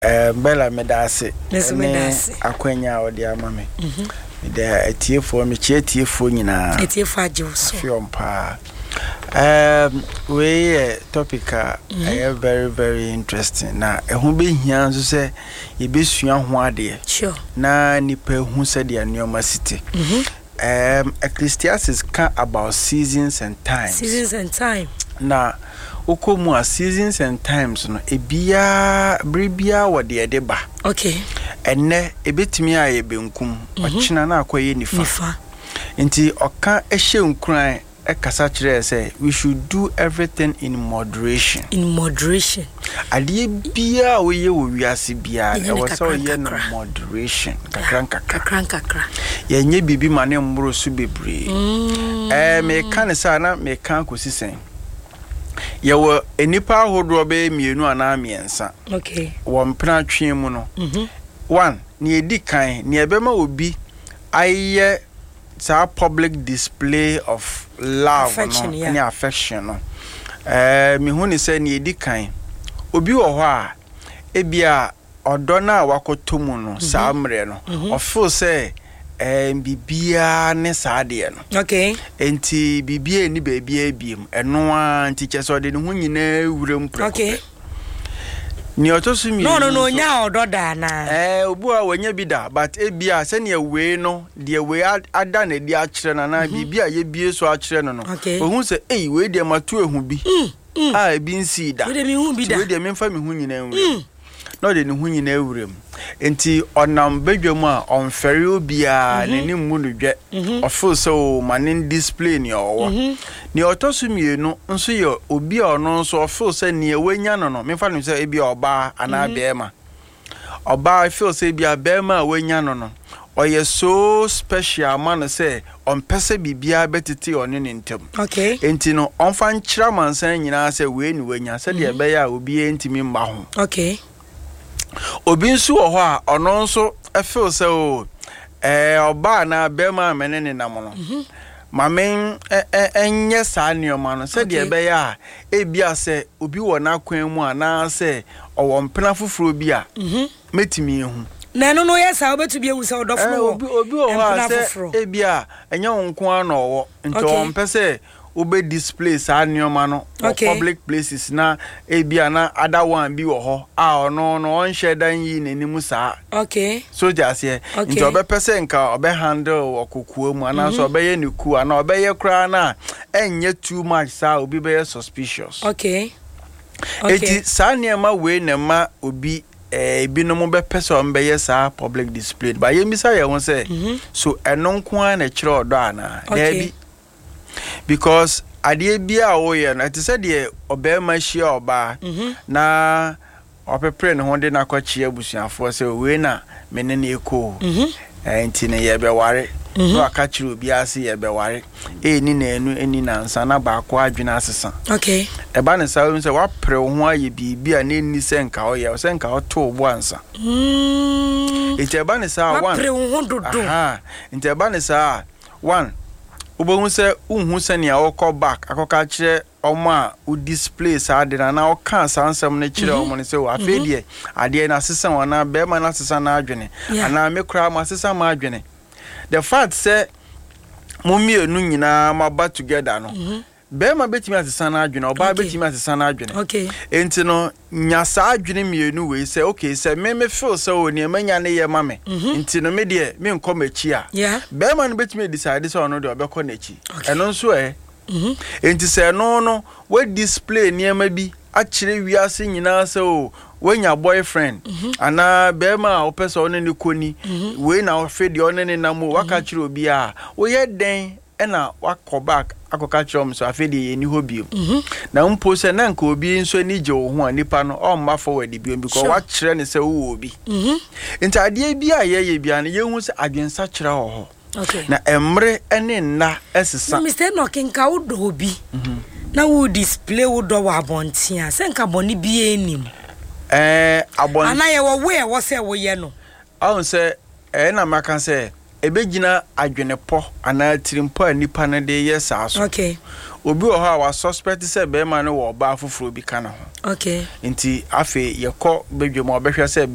Bella medase akwanya odi amame de etiefo me chietiefo nyina etiefo ajuso fiompa we topic very very interesting na ehun be hia nso se ye besua ho ade sure na nipa hu se de anuoma city Ecclesiastes can about seasons and time na okomu a seasons and times no ebia bribia wode edeba okay enne ebetimi aye benkum ochina na akoye nifa nti oka ehye nkran ekasa kire say we should do everything in moderation ade bia wo ye wo wiase bia e wo so ye no moderation kakran ye nye bibi mane mboro so bebre me kan sa na me kan kosisen yewo enipa hodo be mienu ana miensa okay wo mpena twen mu no one ni edi kan ni ebema obi aye sa public display of love affection, no any affection no me hu ni say ni edi kan obi wo ho a ebia odo na wakotomu no sa mre no o feel say bibia ne saade no okay enti bibia ni bebia ebiem eno a nti cheso de ne ho nyina wurem pro okay ni otosumi no nya ododa na obu a wanya bida but ebia se ne we no de we ada na di a kire na bibia ye bie so a kire no ohun se we de matu ehu bi a ebi nsi da we de mi hu bi da we de mi mfa mi hu nyina wurem no de ne hu nyina wurem enti onam bedwam a onfere obia neni mu no dwe ofo so manin display ni owo ni otosumi no nso ye obi ono nso ofo se ne wanya no me fa no se ebi oba ana bema oba feel se bia bema wanya no oye so special man say on pese bibia betiti oni ntem okay enti no onfa nkyira mansan nyina se we ni wanya se de be ya obi entimi mba ho okay obi nso wo ho a ono nso feel se o oba na bema menene nam no mamen enye sa nioma no se de be ya ebia se obi wo na kwan mu ana se owo mpena foforo bi a metimi ehu na no yes obetu bi ewu se odofo obi wo ha se ebia enye wonko ana owo nti on pese obe display sa nioma no public places na ebia na other one bi wo ho a ono no on shedan yi nanimu sa okay so just here nti obe pese nka obe handle okokuo mu ana so obe ye niku ana obe ye kra na enye too much sa obi be ye suspicious okay eti sa niema we na ma obi binom be pese on be ye sa public display ba ye misa ye won say so enonko an na kire odo ana there because ade bia wo ye na te said ye obema hia oba na opepre ne ho de na kwachi abusuafo se we na menene eko enti ne ye be ware so aka kire obi ase ye be ware ni na enu eni na nsa na ba kwa adwena asesa okay e ba ne sa we se wa pre wo ho aye bibia na eni se nka wo ye se nka wo to obo ansa enti e ba ne sa one pre wo ho dodo enti e ba ne sa one obo se unhu se ne akọ back akoka kire omo a u display sa de na o kan sansam ne kire omo ne se o afedie ade na sesa wana be ma na sesa na adwene ana me kra ma sesa ma adwene the fact say mumienu nyina ma ba together no be ma betimi asesa na adwene oba betimi asesa na adwene okay enti no nya sa adwene mienu we say okay say me feel so oni emanya ne ye ma me enti no me de me nkom achi a be ma no betimi decide so no de obekọ na achi eno nso enti say no we display niema bi a kire wiase nyina say o wenya boyfriend ana be ma o pese one ne koni we na o fedi one ne na mo waka kire obi a wo ye den na wakọ back akoka chom so afedi ye ni hobie na mpo se na nka obi nso ni je wo ho anipa no o mma forward bi because wa kire ne se wo obi nti ade bia ye bia ne ye hu se adwensa kire ho okay na emre ene na esesa Mr. Nokinka wo do obi na wo display wo do wa bontia se nka boni bia enim abon ana ye wo we wo se wo ye no on se na maka se ebegina adwenepo ana tirimpo anipa na de yes aso okay obi o ha wa suspect se be ma no wo ba foforo bi kana ho okay nti afi ye ko bedwemo obehwe se